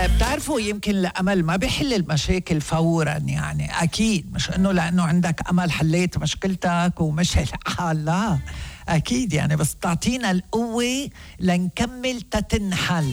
بتعرفوا يمكن الأمل ما بيحل المشاكل فورا، يعني أكيد مش إنه لأنه عندك أمل حليت مشكلتك ومشي الحال، لا أكيد يعني، بس تعطينا القوة لنكمل تتنحل.